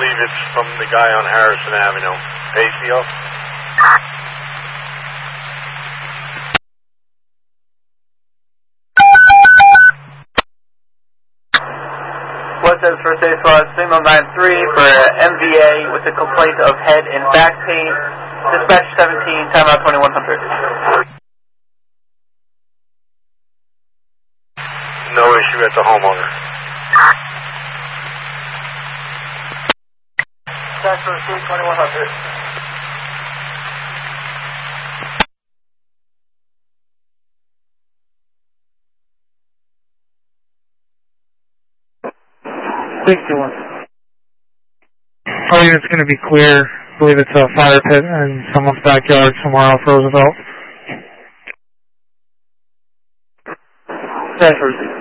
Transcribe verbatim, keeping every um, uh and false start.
believe it's from the guy on Harrison Avenue. Pacio? What's up, first aid squad, signal nine three for M V A with a complaint of head and back pain. Dispatch seventeen, timeout twenty-one hundred. No issue at the homeowner. Dispatch proceed, twenty-one hundred. sixty-one. Oh, it's going to be clear. I believe it's a fire pit in someone's backyard somewhere off Roosevelt. Dispatch proceed.